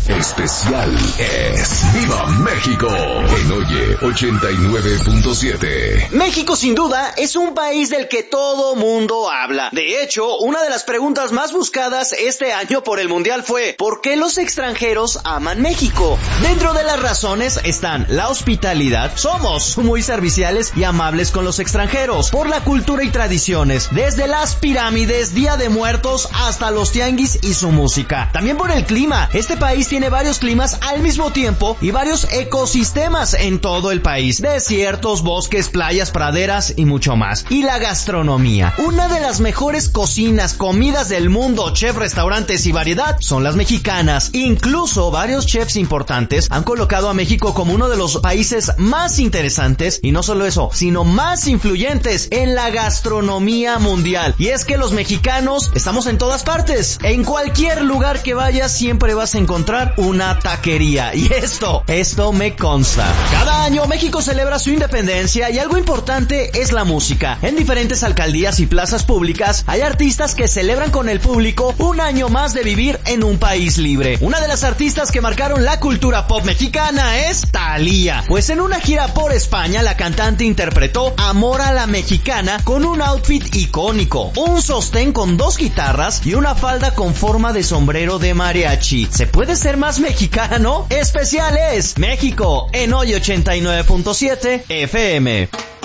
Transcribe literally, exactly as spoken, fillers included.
especial es Viva México en Oye ochenta y nueve punto siete. México sin duda es un país del que todo mundo habla. De hecho, una de las preguntas más buscadas este año por el Mundial fue ¿por qué los extranjeros aman México? Dentro de las razones están la hospitalidad, somos muy serviciales y amables con los extranjeros, por la cultura y tradiciones, desde las pirámides, Día de Muertos hasta los tianguis y su música. También por el clima, este país tiene varios climas al mismo tiempo y varios ecosistemas en todo el país, desiertos, bosques, playas, praderas y mucho más. Y la gastronomía, una de las mejores cocinas, comidas del mundo, chef, restaurantes y variedad son las mexicanas. Incluso varios chefs importantes han colocado a México como uno de los países más interesantes y no solo eso, sino más influyentes en la gastronomía mundial. Y es que los mexicanos estamos en todas partes, en cualquier lugar que vayas siempre vas a encontrar una taquería y esto, esto me consta. Cada año México celebra su independencia y algo importante es la música. En diferentes alcaldías y plazas públicas hay artistas que celebran con el público un año más de vivir en un país libre. Una de las artistas que marcaron la cultura pop mexicana es Thalía, pues en una gira por España la cantante interpretó Amor a la Mexicana con un outfit icónico, un sostén con dos guitarras y una falda con forma de sombrero de mariachi. ¿Se puede ser más mexicano? Especial es México en Hoy ochenta y nueve punto siete F M.